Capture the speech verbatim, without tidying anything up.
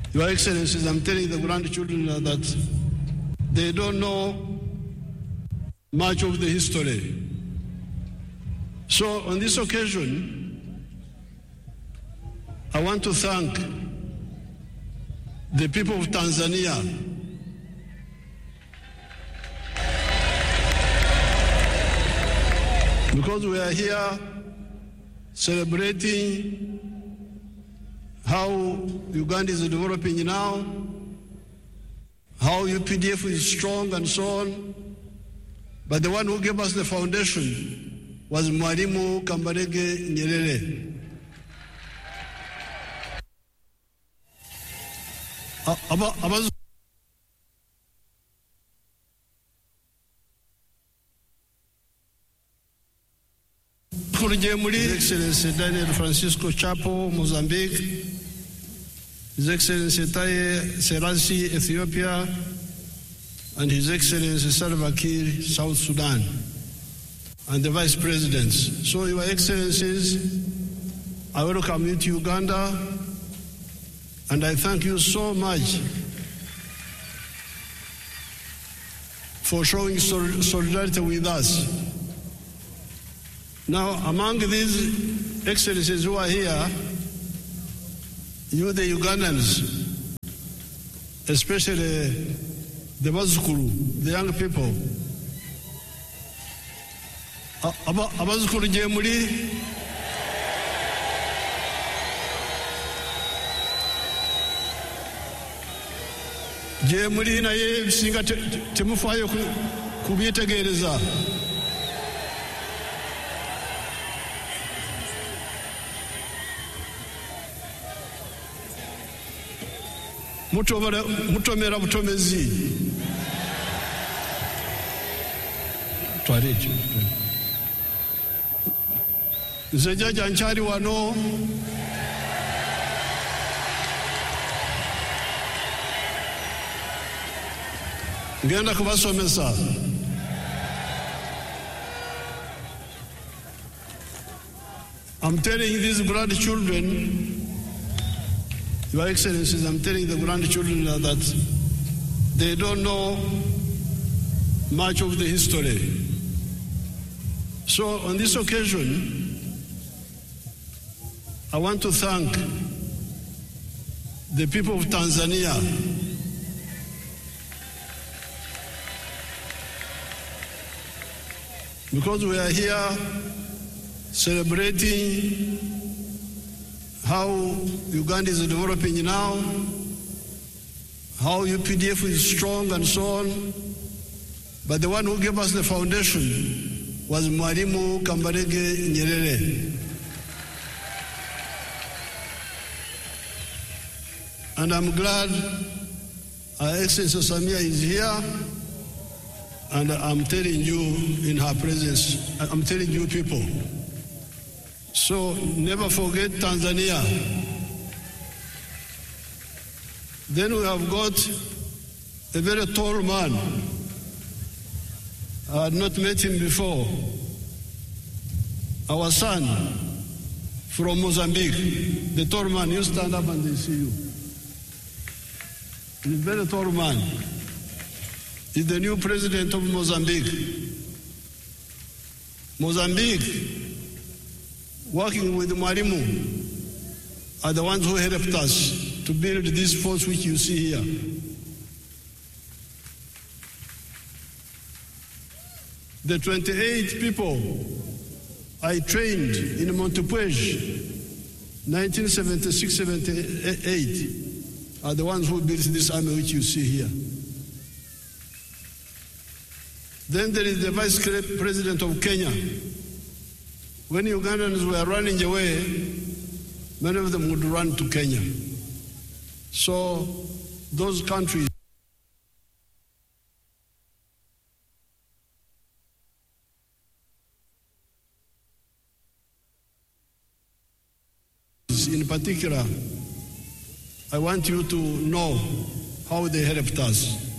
Your Excellencies, I'm telling the grandchildren that they don't know much of the history. So on this occasion, I want to thank the people of Tanzania because we are here celebrating how Uganda is developing now, how U P D F is strong and so on. But the one who gave us the foundation was Mwalimu Kambarage Nyerere. Aba, aba, His Excellency Daniel Francisco Chapo, Mozambique, His Excellency Taye Selassie, Ethiopia, and His Excellency Salva Kiir, South Sudan, and the Vice Presidents. So, Your Excellencies, I welcome you to Uganda, and I thank you so much for showing solidarity with us. Now, among these excellencies who are here, you, the Ugandans, especially the Bazukuru, the young people, Abazukuru Jemuli, Jemuli na ye singa temufayo kubyetegereza. Mutomera butomezi. Twarije. Nze jaja nkyali wano. Ngenda kubasomesa. I'm telling these grandchildren, Your Excellencies, I'm telling the grandchildren that they don't know much of the history. So on this occasion, I want to thank the people of Tanzania because we are here celebrating how Uganda is developing now, how U P D F is strong and so on. But the one who gave us the foundation was Mwalimu Kambarage Nyerere. And I'm glad Our Excellency Samia is here, and I'm telling you in her presence, I'm telling you people, so never forget Tanzania. Then we have got a very tall man. I had not met him before. Our son from Mozambique, the tall man, you stand up and they see you. He's a very tall man. He's the new president of Mozambique. Mozambique, working with Mwalimu, are the ones who helped us to build this force which you see here. The twenty-eight people I trained in Montepuez, nineteen seventy-six seventy-eight, are the ones who built this army which you see here. Then there is the vice president of Kenya. When Ugandans were running away, many of them would run to Kenya. So those countries in particular, I want you to know how they helped us.